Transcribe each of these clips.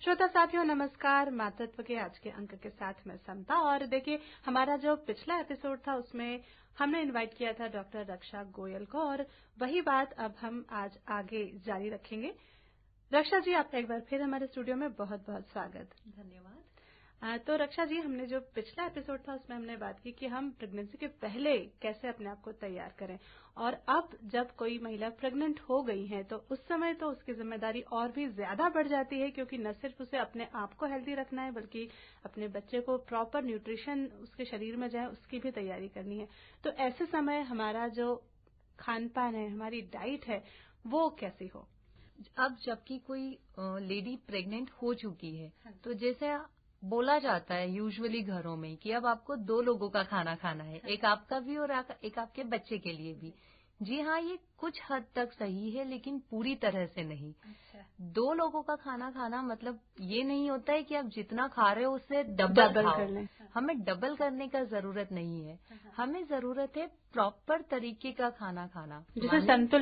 श्रोता साथियों नमस्कार। मातृत्व के आज के अंक के साथ मैं समता। और देखिए, हमारा जो पिछला एपिसोड था उसमें हमने इनवाइट किया था डॉक्टर रक्षा गोयल को, और वही बात अब हम आज आगे जारी रखेंगे। रक्षा जी, आपका एक बार फिर हमारे स्टूडियो में बहुत बहुत स्वागत। धन्यवाद। तो रक्षा जी, हमने जो पिछला एपिसोड था उसमें हमने बात की कि हम प्रेगनेंसी के पहले कैसे अपने आप को तैयार करें, और अब जब कोई महिला प्रेग्नेंट हो गई है तो उस समय तो उसकी जिम्मेदारी और भी ज्यादा बढ़ जाती है, क्योंकि न सिर्फ उसे अपने आप को हेल्दी रखना है बल्कि अपने बच्चे को प्रॉपर न्यूट्रिशन उसके शरीर में जाए उसकी भी तैयारी करनी है। तो ऐसे समय हमारा जो खान पान है, हमारी डाइट है, वो कैसी हो? अब जबकि कोई लेडी प्रेग्नेंट हो चुकी है तो जैसे बोला जाता है यूजुअली घरों में कि अब आपको 2 लोगों का खाना खाना है, एक आपका भी और एक आपके बच्चे के लिए भी। जी हाँ, ये कुछ हद तक सही है लेकिन पूरी तरह से नहीं। 2 लोगों का खाना खाना मतलब ये नहीं होता है कि आप जितना खा रहे हो उससे डबल कर लें। हमें डबल करने का जरूरत नहीं है। हमें जरूरत है प्रॉपर तरीके का खाना खाना, जैसे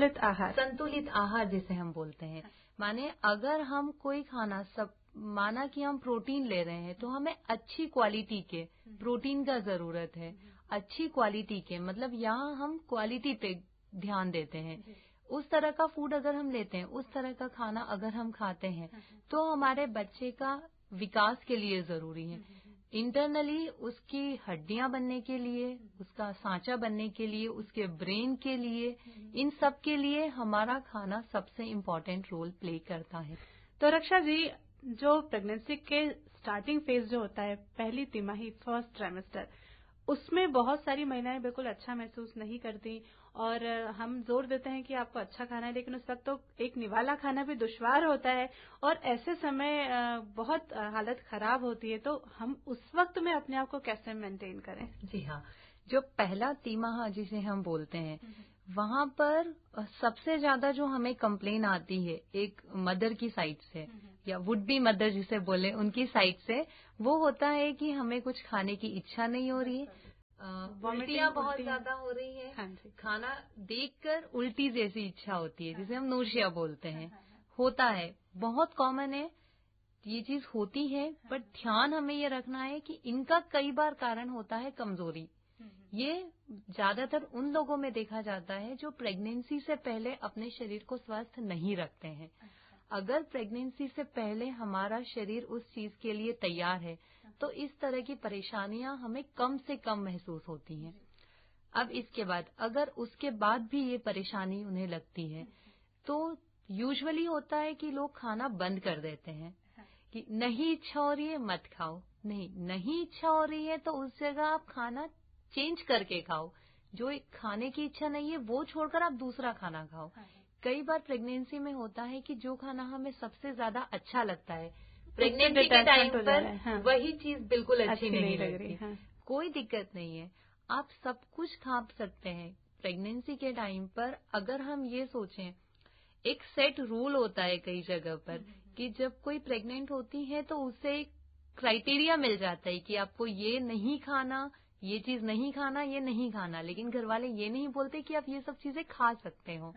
संतुलित आहार जिसे हम बोलते हैं। माने अगर हम कोई खाना माना कि हम प्रोटीन ले रहे हैं तो हमें अच्छी क्वालिटी के प्रोटीन का जरूरत है। अच्छी क्वालिटी के मतलब यहाँ हम क्वालिटी पे ध्यान देते हैं। उस तरह का फूड अगर हम लेते हैं, उस तरह का खाना अगर हम खाते हैं तो हमारे बच्चे का विकास के लिए जरूरी है। इंटरनली उसकी हड्डियां बनने के लिए, उसका सांचा बनने के लिए, उसके ब्रेन के लिए, इन सब के लिए हमारा खाना सबसे इम्पोर्टेंट रोल प्ले करता है। तो रक्षा जी, जो प्रेगनेंसी के स्टार्टिंग फेज जो होता है, पहली तिमाही, फर्स्ट ट्राइमेस्टर, उसमें बहुत सारी महिलाएं बिल्कुल अच्छा महसूस नहीं करती, और हम जोर देते हैं कि आपको अच्छा खाना है, लेकिन उस वक्त तो एक निवाला खाना भी दुश्वार होता है और ऐसे समय बहुत हालत खराब होती है। तो हम उस वक्त में अपने आप को कैसे मेंटेन करें? जी हाँ, जो पहला तिमाही जिसे हम बोलते हैं वहाँ पर सबसे ज्यादा जो हमें कंप्लेन आती है एक मदर की साइड से या वुड बी मदर जिसे बोले उनकी साइड से, वो होता है कि हमें कुछ खाने की इच्छा नहीं हो रही है, उल्टियाँ बहुत ज्यादा हो रही है। हाँ, खाना देखकर उल्टी जैसी इच्छा होती है, जिसे हम नोशिया बोलते हैं। होता है, बहुत कॉमन है, ये चीज होती है। बट ध्यान हमें ये रखना है कि इनका कई बार कारण होता है कमजोरी। ये ज्यादातर उन लोगों में देखा जाता है जो प्रेगनेंसी से पहले अपने शरीर को स्वस्थ नहीं रखते हैं। अगर प्रेगनेंसी से पहले हमारा शरीर उस चीज के लिए तैयार है तो इस तरह की परेशानियां हमें कम से कम महसूस होती हैं। अब इसके बाद अगर उसके बाद भी ये परेशानी उन्हें लगती है तो यूजुअली होता है कि लोग खाना बंद कर देते हैं कि नहीं इच्छा हो रही है मत खाओ। नहीं इच्छा हो रही है तो उस जगह आप खाना चेंज करके खाओ। जो एक खाने की इच्छा नहीं है वो छोड़कर आप दूसरा खाना खाओ। कई बार प्रेगनेंसी में होता है कि जो खाना हमें सबसे ज्यादा अच्छा लगता है प्रेगनेंसी के टाइम पर वही चीज बिल्कुल अच्छी नहीं लग रही। कोई दिक्कत नहीं है, आप सब कुछ खा सकते हैं प्रेगनेंसी के टाइम पर। अगर हम ये सोचें, एक सेट रूल होता है कई जगह पर कि जब कोई प्रेग्नेंट होती है तो उसे एक क्राइटेरिया मिल जाता है कि आपको ये नहीं खाना, ये चीज नहीं खाना, ये नहीं खाना। लेकिन घर वाले ये नहीं बोलते कि आप ये सब चीजें खा सकते हो।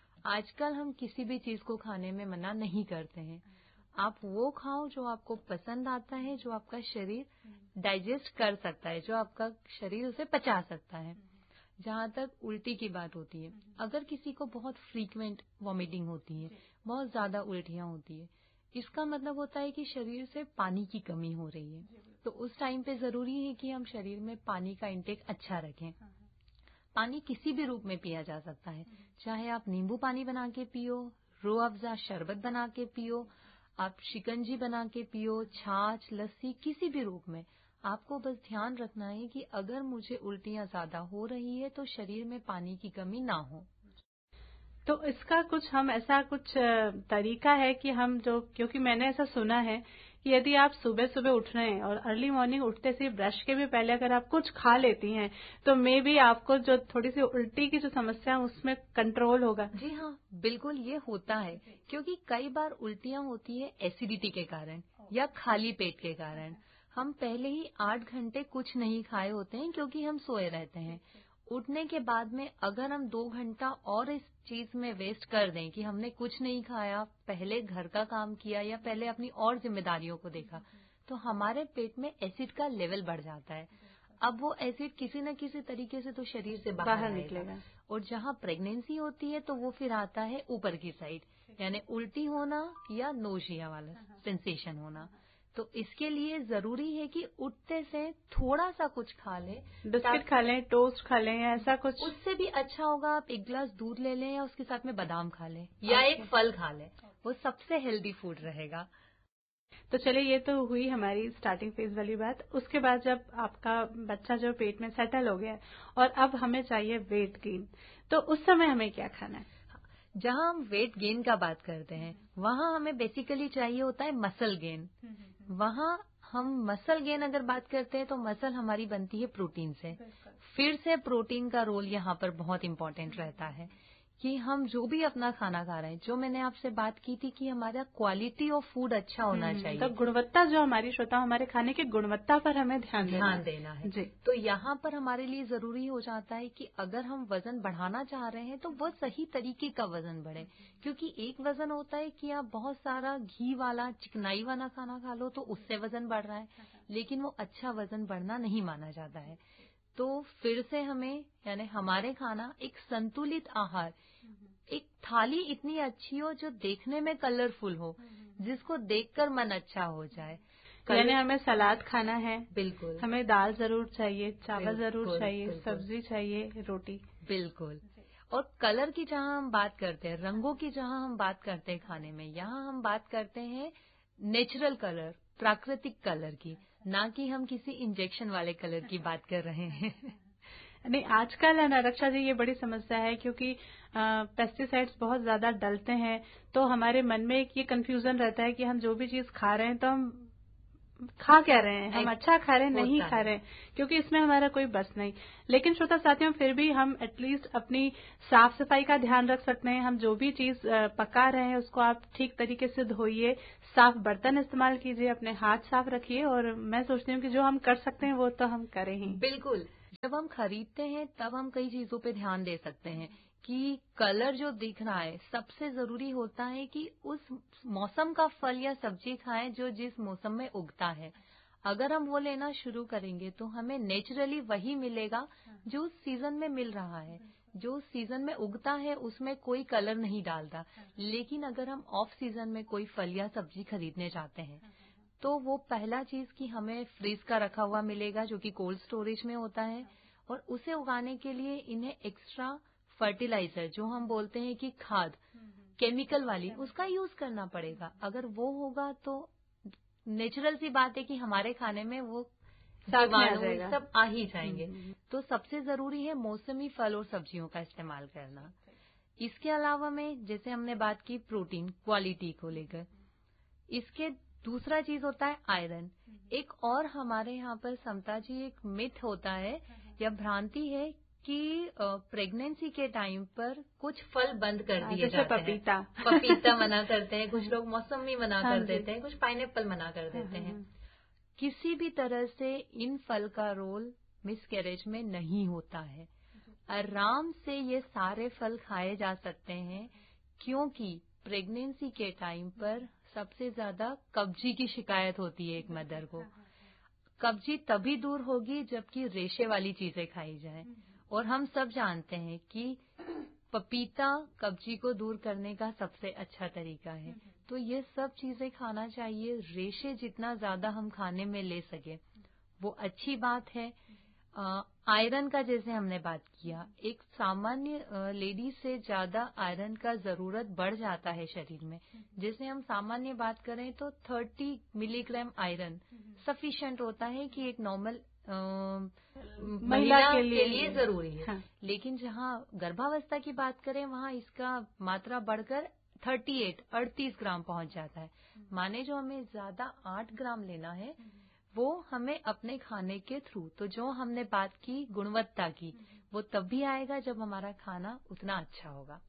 आजकल हम किसी भी चीज को खाने में मना नहीं करते हैं। आप वो खाओ जो आपको पसंद आता है, जो आपका शरीर डाइजेस्ट कर सकता है, जो आपका शरीर उसे पचा सकता है। जहाँ तक उल्टी की बात होती है, अगर किसी को बहुत फ्रीक्वेंट वॉमिटिंग होती है, बहुत ज्यादा उल्टियाँ होती है, इसका मतलब होता है कि शरीर से पानी की कमी हो रही है। तो उस टाइम पे जरूरी है कि हम शरीर में पानी का इंटेक अच्छा रखें। पानी किसी भी रूप में पिया जा सकता है, चाहे आप नींबू पानी बना के पियो, रूह अफ़ज़ा शरबत बना के पियो, आप शिकंजी बना के पियो, छाछ, लस्सी, किसी भी रूप में। आपको बस ध्यान रखना है कि अगर मुझे उल्टियाँ ज्यादा हो रही है तो शरीर में पानी की कमी ना हो। तो इसका कुछ तरीका है कि हम जो, क्योंकि मैंने ऐसा सुना है कि यदि आप सुबह सुबह उठ रहे हैं और अर्ली मॉर्निंग उठते से ब्रश के भी पहले अगर आप कुछ खा लेती हैं तो मे बी आपको जो थोड़ी सी उल्टी की जो समस्या है उसमें कंट्रोल होगा। जी हाँ, बिल्कुल ये होता है, क्योंकि कई बार उल्टियाँ होती है एसिडिटी के कारण या खाली पेट के कारण। हम पहले ही 8 घंटे कुछ नहीं खाए होते हैं क्योंकि हम सोए रहते हैं। उठने के बाद में अगर हम 2 घंटा और इस चीज में वेस्ट कर दें कि हमने कुछ नहीं खाया, पहले घर का काम किया या पहले अपनी और जिम्मेदारियों को देखा, तो हमारे पेट में एसिड का लेवल बढ़ जाता है। अब वो एसिड किसी न किसी तरीके से तो शरीर से बाहर निकलेगा, और जहाँ प्रेगनेंसी होती है तो वो फिर आता है ऊपर की साइड, यानी उल्टी होना या नोशिया वाला सेंसेशन होना। तो इसके लिए जरूरी है कि उठते से थोड़ा सा कुछ खा लें, बिस्किट खा लें, टोस्ट खा लें या ऐसा कुछ। उससे भी अच्छा होगा आप 1 गिलास दूध ले लें या उसके साथ में बादाम खा लें या एक फल खा लें, वो सबसे हेल्दी फूड रहेगा। तो चलिए, ये तो हुई हमारी स्टार्टिंग फेज वाली बात। उसके बाद जब आपका बच्चा जो पेट में सेटल हो गया और अब हमें चाहिए वेट गेन, तो उस समय हमें क्या खाना है? जहाँ हम वेट गेन का बात करते हैं वहाँ हमें बेसिकली चाहिए होता है मसल गेन। वहाँ हम मसल गेन अगर बात करते हैं तो मसल हमारी बनती है प्रोटीन से। फिर से प्रोटीन का रोल यहाँ पर बहुत इम्पोर्टेंट रहता है कि हम जो भी अपना खाना खा रहे हैं, जो मैंने आपसे बात की थी कि हमारा क्वालिटी ऑफ फूड अच्छा होना चाहिए, तो गुणवत्ता, जो हमारी श्रोता, हमारे खाने की गुणवत्ता पर हमें ध्यान देना है जी। तो यहाँ पर हमारे लिए जरूरी हो जाता है कि अगर हम वजन बढ़ाना चाह रहे हैं तो वो सही तरीके का वजन बढ़े, क्योंकि एक वजन होता है कि आप बहुत सारा घी वाला चिकनाई वाला खाना खा लो तो उससे वजन बढ़ रहा है, लेकिन वो अच्छा वजन बढ़ना नहीं माना जाता है। तो फिर से हमें, यानी हमारे खाना एक संतुलित आहार, एक थाली इतनी अच्छी हो जो देखने में कलरफुल हो, जिसको देखकर मन अच्छा हो जाए। यानी हमें सलाद खाना है, बिल्कुल, हमें दाल जरूर चाहिए, चावल जरूर चाहिए, सब्जी चाहिए, रोटी, बिल्कुल। और कलर की जहाँ हम बात करते हैं, रंगों की जहाँ हम बात करते हैं खाने में, यहाँ हम बात करते हैं नेचुरल कलर, प्राकृतिक कलर की, ना कि हम किसी इंजेक्शन वाले कलर की बात कर रहे हैं। नहीं, आजकल है ना रक्षा जी, ये बड़ी समस्या है क्योंकि पेस्टिसाइड्स बहुत ज्यादा डलते हैं, तो हमारे मन में एक ये कंफ्यूजन रहता है कि हम जो भी चीज खा रहे हैं तो हम खा क्या रहे हैं, हम अच्छा खा रहे हैं नहीं खा रहे हैं, क्योंकि इसमें हमारा कोई बस नहीं। लेकिन श्रोता साथियों, फिर भी हम एटलीस्ट अपनी साफ सफाई का ध्यान रख सकते हैं। हम जो भी चीज पका रहे हैं उसको आप ठीक तरीके से धोइए, साफ बर्तन इस्तेमाल कीजिए, अपने हाथ साफ रखिए, और मैं सोचती हूँ कि जो हम कर सकते हैं वो तो हम करें ही। बिल्कुल, जब हम खरीदते हैं तब हम कई चीजों पे ध्यान दे सकते हैं कि कलर जो दिख रहा है, सबसे जरूरी होता है कि उस मौसम का फल या सब्जी खाएं जो जिस मौसम में उगता है। अगर हम वो लेना शुरू करेंगे तो हमें नेचुरली वही मिलेगा जो उस सीजन में मिल रहा है, जो उस सीजन में उगता है, उसमें कोई कलर नहीं डालता। लेकिन अगर हम ऑफ सीजन में कोई फल या सब्जी खरीदने जाते हैं तो वो पहला चीज कि हमें फ्रीज का रखा हुआ मिलेगा जो कि कोल्ड स्टोरेज में होता है, और उसे उगाने के लिए इन्हें एक्स्ट्रा फर्टिलाइजर, जो हम बोलते हैं कि खाद, केमिकल वाली, उसका यूज करना पड़ेगा। अगर वो होगा तो नेचुरल सी बात है कि हमारे खाने में वो जीवाणु सब आ ही जाएंगे। तो सबसे जरूरी है मौसमी फल और सब्जियों का इस्तेमाल करना। इसके अलावा में, जैसे हमने बात की प्रोटीन क्वालिटी को लेकर, इसके दूसरा चीज होता है आयरन। एक और हमारे यहाँ पर समता जी एक मिथ होता है या भ्रांति है कि प्रेगनेंसी के टाइम पर कुछ फल बंद कर दिए जाते हैं। पपीता मना करते हैं, कुछ लोग मौसमी मना कर देते हैं, कुछ पाइनएप्पल मना कर देते हैं। किसी भी तरह से इन फल का रोल मिसकैरेज में नहीं होता है। आराम से ये सारे फल खाए जा सकते हैं, क्योंकि प्रेगनेंसी के टाइम पर सबसे ज्यादा कब्जी की शिकायत होती है एक मदर को। कब्जी तभी दूर होगी जबकि रेशे वाली चीजें खाई जाएं, और हम सब जानते हैं कि पपीता कब्जी को दूर करने का सबसे अच्छा तरीका है। तो ये सब चीजें खाना चाहिए, रेशे जितना ज्यादा हम खाने में ले सके वो अच्छी बात है। आयरन का जैसे हमने बात किया, एक सामान्य लेडी से ज्यादा आयरन का जरूरत बढ़ जाता है शरीर में। जैसे हम सामान्य बात करें तो 30 मिलीग्राम आयरन सफिशिएंट होता है कि एक नॉर्मल महिला के लिए जरूरी है। हाँ। लेकिन जहाँ गर्भावस्था की बात करें वहाँ इसका मात्रा बढ़कर 38 ग्राम पहुंच जाता है। माने जो हमें ज्यादा 8 ग्राम लेना है वो हमें अपने खाने के थ्रू, तो जो हमने बात की गुणवत्ता की, वो तब भी आएगा जब हमारा खाना उतना अच्छा होगा।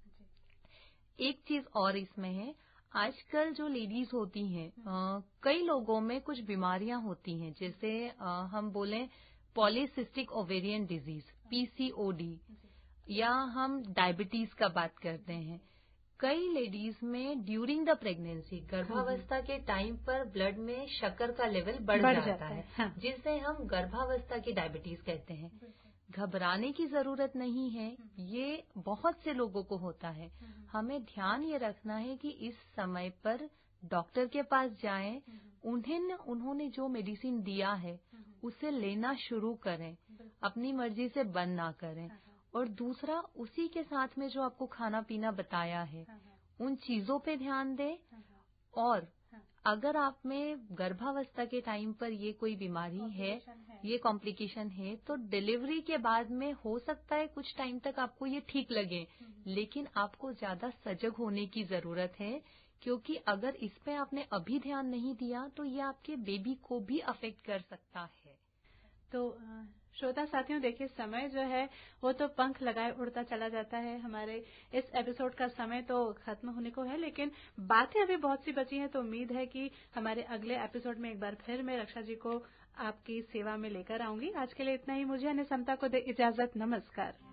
एक चीज और इसमें है, आजकल जो लेडीज होती हैं, कई लोगों में कुछ बीमारियां होती हैं, जैसे हम बोलें पॉलीसिस्टिक ओवेरियन डिजीज, पीसीओडी, या हम डायबिटीज का बात करते हैं। कई लेडीज में ड्यूरिंग द प्रेगनेंसी, गर्भावस्था के टाइम पर ब्लड में शक्कर का लेवल बढ़ जाता है, हाँ। जिसे हम गर्भावस्था की डायबिटीज कहते हैं। घबराने की जरूरत नहीं है, ये बहुत से लोगों को होता है। हमें ध्यान ये रखना है कि इस समय पर डॉक्टर के पास जाएं, उन्होंने जो मेडिसिन दिया है उसे लेना शुरू करें, अपनी मर्जी से बंद ना करें। और दूसरा, उसी के साथ में जो आपको खाना पीना बताया है उन चीजों पे ध्यान दें। और अगर आप में गर्भावस्था के टाइम पर ये कोई बीमारी है, ये कॉम्प्लिकेशन है, तो डिलीवरी के बाद में हो सकता है कुछ टाइम तक आपको ये ठीक लगे, लेकिन आपको ज्यादा सजग होने की जरूरत है, क्योंकि अगर इस पे आपने अभी ध्यान नहीं दिया तो ये आपके बेबी को भी अफेक्ट कर सकता है। तो श्रोता साथियों, देखिए समय जो है वो तो पंख लगाए उड़ता चला जाता है। हमारे इस एपिसोड का समय तो खत्म होने को है, लेकिन बातें अभी बहुत सी बची हैं। तो उम्मीद है कि हमारे अगले एपिसोड में एक बार फिर मैं रक्षा जी को आपकी सेवा में लेकर आऊंगी। आज के लिए इतना ही। मुझे यानी समता को दे इजाजत। नमस्कार।